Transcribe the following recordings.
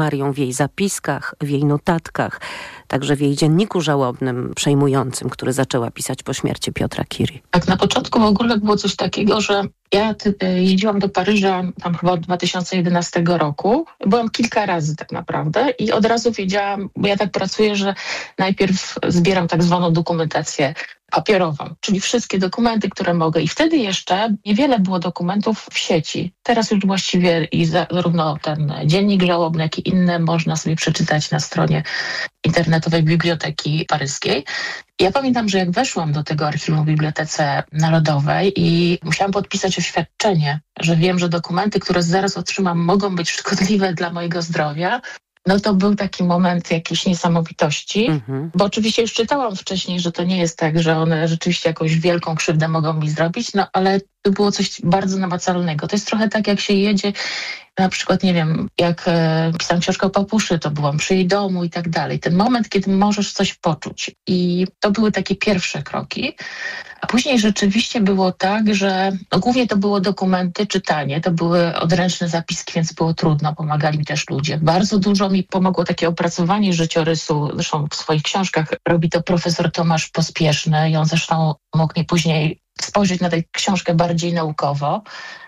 Marią w jej zapiskach, w jej notatkach, także w jej dzienniku żałobnym, przejmującym, który zaczęła pisać po śmierci Piotra Curie. Tak, na początku w ogóle było coś takiego, że ja jeździłam do Paryża tam chyba od 2011 roku. Byłam kilka razy tak naprawdę i od razu wiedziałam, bo ja tak pracuję, że najpierw zbieram tak zwaną dokumentację papierową, czyli wszystkie dokumenty, które mogę. I wtedy jeszcze niewiele było dokumentów w sieci. Teraz już właściwie i zarówno ten dziennik żałobny, jak i inne można sobie przeczytać na stronie internetowej Biblioteki Paryskiej. Ja pamiętam, że jak weszłam do tego archiwum w Bibliotece Narodowej i musiałam podpisać oświadczenie, że wiem, że dokumenty, które zaraz otrzymam, mogą być szkodliwe dla mojego zdrowia, no to był taki moment jakiejś niesamowitości, bo oczywiście już czytałam wcześniej, że to nie jest tak, że one rzeczywiście jakąś wielką krzywdę mogą mi zrobić, no ale to było coś bardzo namacalnego. To jest trochę tak, jak się jedzie, na przykład, nie wiem, jak pisałam książkę o Papuszy, to byłam przy jej domu i tak dalej. Ten moment, kiedy możesz coś poczuć. I to były takie pierwsze kroki. A później rzeczywiście było tak, że głównie to było dokumenty, czytanie, to były odręczne zapiski, więc było trudno, pomagali mi też ludzie. Bardzo dużo mi pomogło takie opracowanie życiorysu, zresztą w swoich książkach robi to profesor Tomasz Pospieszny i on zresztą mógł mi później spojrzeć na tę książkę bardziej naukowo.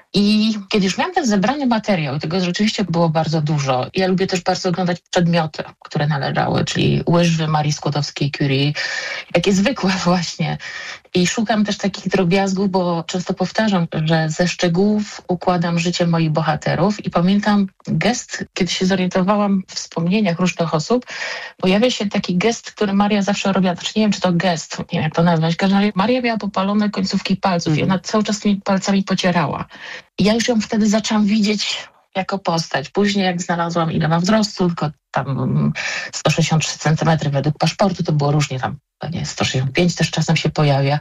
I kiedy już miałam ten zebrany materiał, tego rzeczywiście było bardzo dużo. Ja lubię też bardzo oglądać przedmioty, które należały, czyli łyżwy Marii Skłodowskiej-Curie, takie zwykłe właśnie. I szukam też takich drobiazgów, bo często powtarzam, że ze szczegółów układam życie moich bohaterów. I pamiętam gest, kiedy się zorientowałam w wspomnieniach różnych osób, pojawia się taki gest, który Maria zawsze robiła. Znaczy nie wiem, czy to gest, nie wiem jak to nazwać. Maria miała popalone końcówki palców i ona cały czas tymi palcami pocierała. I ja już ją wtedy zaczęłam widzieć jako postać. Później jak znalazłam, ile ma wzrostu, tylko tam 163 cm według paszportu, to było różnie tam, nie 165 też czasem się pojawia.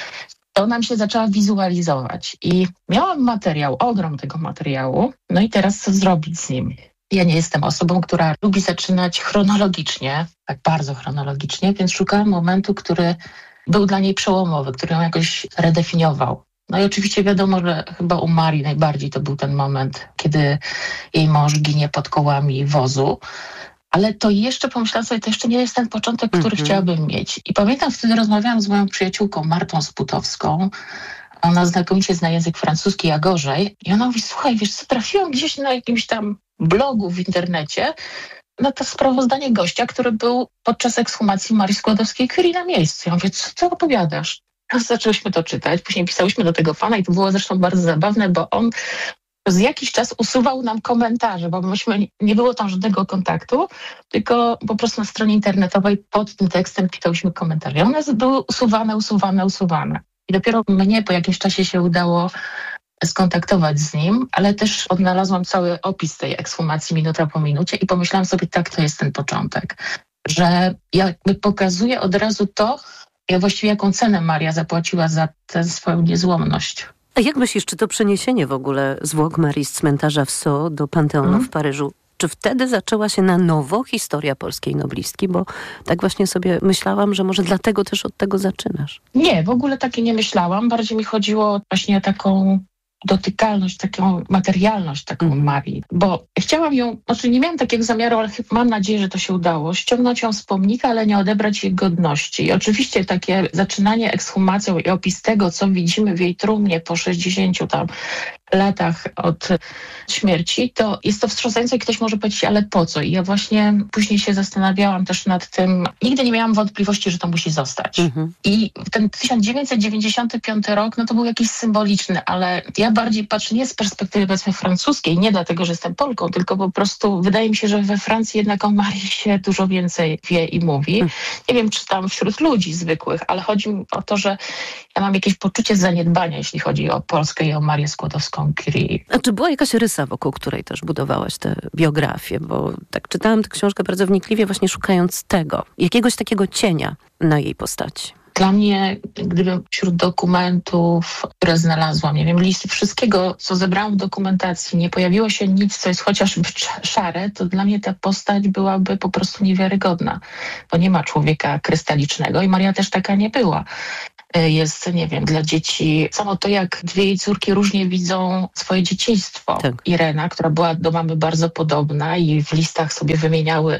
To nam się zaczęła wizualizować i miałam materiał, ogrom tego materiału, no i teraz co zrobić z nim? Ja nie jestem osobą, która lubi zaczynać chronologicznie, tak bardzo chronologicznie, więc szukałam momentu, który był dla niej przełomowy, który ją jakoś redefiniował. No i oczywiście wiadomo, że chyba u Marii najbardziej to był ten moment, kiedy jej mąż ginie pod kołami wozu. Ale to jeszcze pomyślałam sobie, to jeszcze nie jest ten początek, który chciałabym mieć. I pamiętam, wtedy rozmawiałam z moją przyjaciółką Martą Sputowską. Ona znakomicie zna język francuski, ja gorzej. I ona mówi, słuchaj, wiesz co, trafiłam gdzieś na jakimś tam blogu w internecie na to sprawozdanie gościa, który był podczas ekshumacji Marii Skłodowskiej-Curie na miejscu. Ja mówię, co ty opowiadasz? Zaczęłyśmy to czytać, później pisałyśmy do tego fana i to było zresztą bardzo zabawne, bo on przez jakiś czas usuwał nam komentarze, bo nie było tam żadnego kontaktu, tylko po prostu na stronie internetowej pod tym tekstem pisałyśmy komentarze. I one były usuwane. I dopiero mnie po jakimś czasie się udało skontaktować z nim, ale też odnalazłam cały opis tej ekshumacji minuta po minucie i pomyślałam sobie, tak, to jest ten początek, że jakby pokazuje od razu to, właściwie jaką cenę Maria zapłaciła za tę swoją niezłomność. A jak myślisz, czy to przeniesienie w ogóle zwłok Marii z cmentarza w Sceaux do Panteonu w Paryżu, czy wtedy zaczęła się na nowo historia polskiej noblistki? Bo tak właśnie sobie myślałam, że może dlatego też od tego zaczynasz. Nie, w ogóle takie nie myślałam. Bardziej mi chodziło właśnie o taką dotykalność, taką materialność taką Marii, bo chciałam ją, nie miałam takiego zamiaru, ale mam nadzieję, że to się udało, ściągnąć ją z pomnika, ale nie odebrać jej godności. I oczywiście takie zaczynanie ekshumacją i opis tego, co widzimy w jej trumnie po 60 tam latach od śmierci, to jest to wstrząsające i ktoś może powiedzieć, ale po co? I ja właśnie później się zastanawiałam też nad tym, nigdy nie miałam wątpliwości, że to musi zostać. I ten 1995 rok, no to był jakiś symboliczny, ale ja bardziej patrzę nie z perspektywy powiedzmy francuskiej, nie dlatego, że jestem Polką, tylko po prostu wydaje mi się, że we Francji jednak o Marii się dużo więcej wie i mówi. Nie wiem, czy tam wśród ludzi zwykłych, ale chodzi mi o to, że ja mam jakieś poczucie zaniedbania, jeśli chodzi o Polskę i o Marię Skłodowską-Curie. A czy była jakaś rysa, wokół której też budowałaś tę biografię? Bo tak czytałam tę książkę bardzo wnikliwie, właśnie szukając tego, jakiegoś takiego cienia na jej postaci. Dla mnie, gdybym wśród dokumentów, które znalazłam, nie wiem, listy, wszystkiego, co zebrałam w dokumentacji, nie pojawiło się nic, co jest chociażby szare, to dla mnie ta postać byłaby po prostu niewiarygodna, bo nie ma człowieka krystalicznego i Maria też taka nie była. jest, nie wiem, dla dzieci. Samo to, jak dwie jej córki różnie widzą swoje dzieciństwo. Tak. Irena, która była do mamy bardzo podobna i w listach sobie wymieniały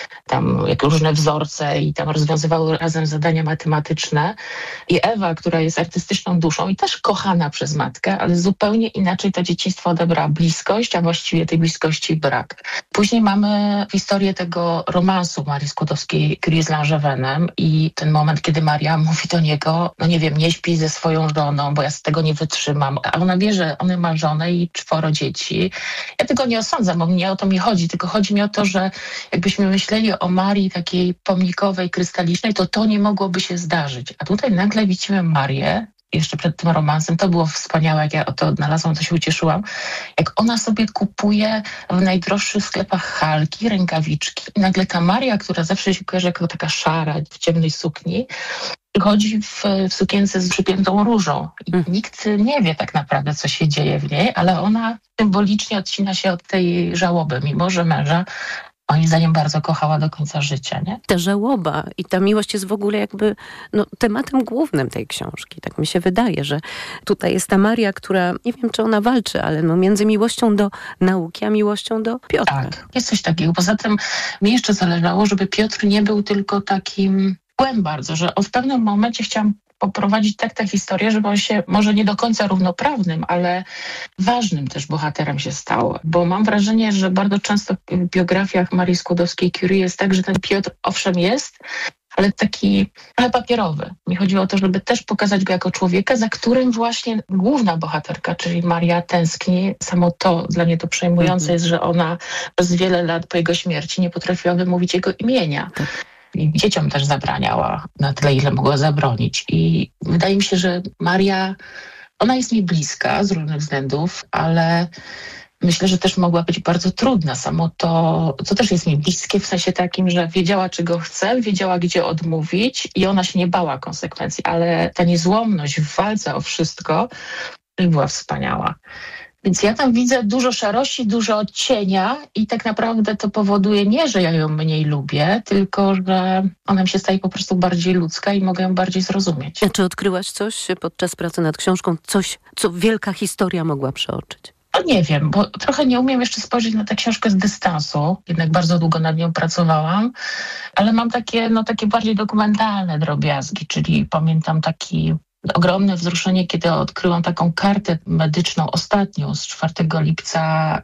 tam jak różne wzorce i tam rozwiązywały razem zadania matematyczne. I Ewa, która jest artystyczną duszą i też kochana przez matkę, ale zupełnie inaczej to dzieciństwo odebrała bliskość, a właściwie tej bliskości brak. Później mamy historię tego romansu Marii Skłodowskiej-Curie z Langevinem i ten moment, kiedy Maria mówi do niego, no nie wiem, nie śpij ze swoją żoną, bo ja z tego nie wytrzymam. A ona wie, że on ma żonę i 4 dzieci. Ja tego nie osądzam, bo nie o to mi chodzi, tylko chodzi mi o to, że jakbyśmy myśleli o Marii takiej pomnikowej, krystalicznej, to nie mogłoby się zdarzyć. A tutaj nagle widzimy Marię, jeszcze przed tym romansem, to było wspaniałe, jak ja to odnalazłam, to się ucieszyłam, jak ona sobie kupuje w najdroższych sklepach halki, rękawiczki i nagle ta Maria, która zawsze się kojarzy jako taka szara, w ciemnej sukni, chodzi w sukience z przypiętą różą. I nikt nie wie tak naprawdę, co się dzieje w niej, ale ona symbolicznie odcina się od tej żałoby, mimo że męża moim zdaniem bardzo kochała do końca życia, nie? Ta żałoba i ta miłość jest w ogóle jakby tematem głównym tej książki. Tak mi się wydaje, że tutaj jest ta Maria, która, nie wiem, czy ona walczy, ale między miłością do nauki, a miłością do Piotra. Tak, jest coś takiego. Poza tym mi jeszcze zależało, żeby Piotr nie był tylko takim tłem bardzo, że w pewnym momencie chciałam poprowadzić tak tę historię, żeby on się może nie do końca równoprawnym, ale ważnym też bohaterem się stał. Bo mam wrażenie, że bardzo często w biografiach Marii Skłodowskiej-Curie jest tak, że ten Piotr owszem jest, ale taki trochę papierowy. Mi chodziło o to, żeby też pokazać go jako człowieka, za którym właśnie główna bohaterka, czyli Maria, tęskni. Samo to dla mnie to przejmujące jest, że ona przez wiele lat po jego śmierci nie potrafiła wymówić jego imienia. I dzieciom też zabraniała na tyle, ile mogła zabronić. I wydaje mi się, że Maria, ona jest mi bliska z różnych względów, ale myślę, że też mogła być bardzo trudna. Samo to, co też jest mi bliskie w sensie takim, że wiedziała, czego chce, wiedziała, gdzie odmówić i ona się nie bała konsekwencji, ale ta niezłomność w walce o wszystko była wspaniała. Więc ja tam widzę dużo szarości, dużo cienia i tak naprawdę to powoduje nie, że ja ją mniej lubię, tylko że ona mi się staje po prostu bardziej ludzka i mogę ją bardziej zrozumieć. A czy odkryłaś coś podczas pracy nad książką, coś, co wielka historia mogła przeoczyć? No nie wiem, bo trochę nie umiem jeszcze spojrzeć na tę książkę z dystansu, jednak bardzo długo nad nią pracowałam, ale mam takie bardziej dokumentalne drobiazgi, czyli pamiętam taki ogromne wzruszenie, kiedy odkryłam taką kartę medyczną ostatnią z 4 lipca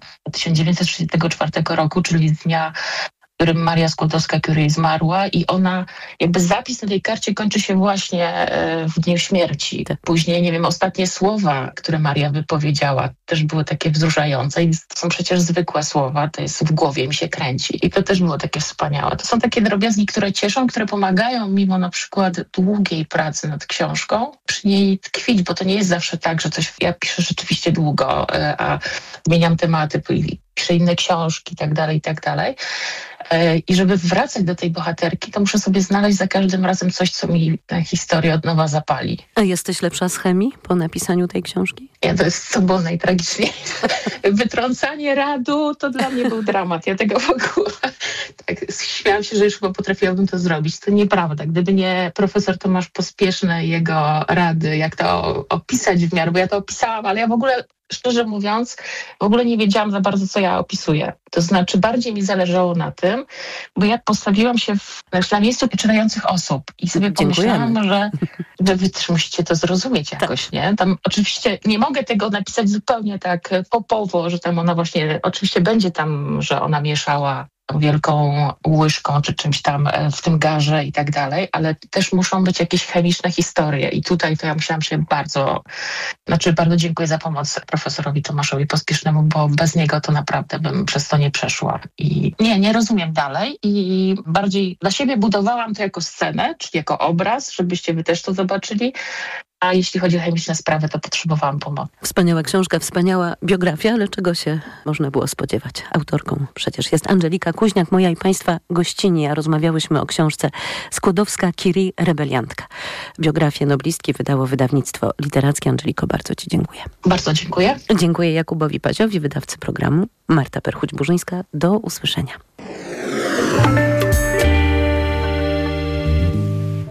1934 roku, czyli z dnia, w którym Maria Skłodowska-Curie zmarła i ona, jakby zapis na tej karcie kończy się właśnie w dniu śmierci. Później, nie wiem, ostatnie słowa, które Maria wypowiedziała, też były takie wzruszające i to są przecież zwykłe słowa, to jest w głowie mi się kręci i to też było takie wspaniałe. To są takie drobiazgi, które cieszą, które pomagają mimo na przykład długiej pracy nad książką przy niej tkwić, bo to nie jest zawsze tak, że coś, ja piszę rzeczywiście długo, a zmieniam tematy, piszę inne książki i tak dalej. I żeby wracać do tej bohaterki, to muszę sobie znaleźć za każdym razem coś, co mi tę historię od nowa zapali. A jesteś lepsza z chemii po napisaniu tej książki? To było najtragiczniej. Wytrącanie Radu to dla mnie był dramat. Ja tego w ogóle tak śmiałam się, że już chyba potrafiłabym to zrobić. To nieprawda. Gdyby nie profesor Tomasz Pospieszny i jego rady, jak to opisać w miarę, bo ja to opisałam, ale ja w ogóle, szczerze mówiąc, w ogóle nie wiedziałam za bardzo, co ja opisuję. To znaczy bardziej mi zależało na tym, bo ja postawiłam się na miejscu czytających osób i sobie pomyślałam, że wy też musicie to zrozumieć jakoś, nie? Tam oczywiście nie mogę tego napisać zupełnie tak popowo, że tam ona właśnie, oczywiście będzie tam, że ona mieszała wielką łyżką czy czymś tam w tym garze i tak dalej, ale też muszą być jakieś chemiczne historie i tutaj to ja musiałam się bardzo dziękuję za pomoc profesorowi Tomaszowi Pospiesznemu, bo bez niego to naprawdę bym przez to nie przeszła i nie rozumiem dalej i bardziej dla siebie budowałam to jako scenę, czyli jako obraz, żebyście wy też to zobaczyli. A jeśli chodzi o chemiczne sprawy, to potrzebowałam pomocy. Wspaniała książka, wspaniała biografia, ale czego się można było spodziewać? Autorką przecież jest Andżelika Kuźniak, moja i Państwa gościni, a rozmawiałyśmy o książce Skłodowska-Curie Rebeliantka. Biografię noblistki wydało wydawnictwo literackie. Andżeliko, bardzo Ci dziękuję. Bardzo dziękuję. Dziękuję Jakubowi Paziowi, wydawcy programu. Marta Perchuć-Burzyńska, do usłyszenia.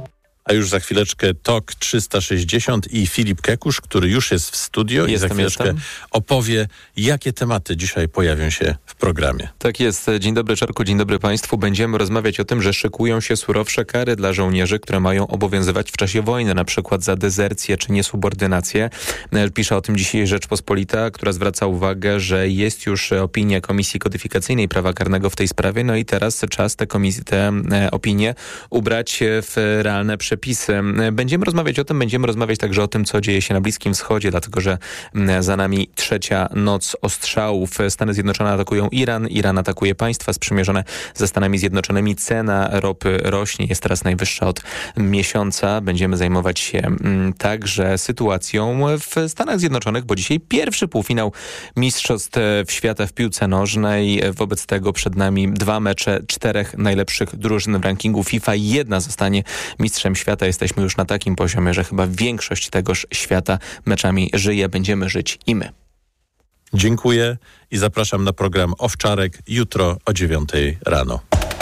A już za chwileczkę TOK 360 i Filip Kekusz, który już jest w studio i za chwileczkę opowie, jakie tematy dzisiaj pojawią się w programie. Tak jest. Dzień dobry, Czarku, dzień dobry Państwu. Będziemy rozmawiać o tym, że szykują się surowsze kary dla żołnierzy, które mają obowiązywać w czasie wojny, na przykład za dezercję czy niesubordynację. Pisze o tym dzisiaj Rzeczpospolita, która zwraca uwagę, że jest już opinia Komisji Kodyfikacyjnej Prawa Karnego w tej sprawie, no i teraz czas te opinie ubrać w realne przepisy. Będziemy rozmawiać o tym, będziemy rozmawiać także o tym, co dzieje się na Bliskim Wschodzie, dlatego że za nami trzecia noc ostrzałów. Stany Zjednoczone atakują Iran, Iran atakuje państwa sprzymierzone ze Stanami Zjednoczonymi. Cena ropy rośnie, jest teraz najwyższa od miesiąca. Będziemy zajmować się także sytuacją w Stanach Zjednoczonych, bo dzisiaj pierwszy półfinał Mistrzostw Świata w piłce nożnej. Wobec tego przed nami 2 mecze 4 najlepszych drużyn w rankingu FIFA. Jedna zostanie mistrzem świata. Jesteśmy już na takim poziomie, że chyba większość tegoż świata meczami żyje. Będziemy żyć i my. Dziękuję i zapraszam na program Owczarek jutro o 9 rano.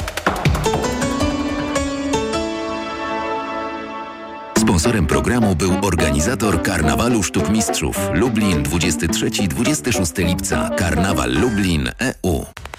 Sponsorem programu był organizator Karnawalu Sztuk Mistrzów Lublin 23-26 lipca. Karnawal Lublin EU.